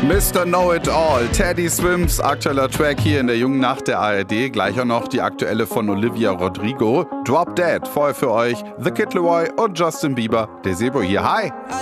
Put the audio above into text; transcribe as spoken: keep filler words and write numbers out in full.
Mister Know-It-All, Teddy Swims aktueller Track hier in der jungen Nacht der A R D. Gleich auch noch die aktuelle von Olivia Rodrigo. Drop Dead, vorher für euch The Kid Laroi und Justin Bieber. Der Sebo hier, hi!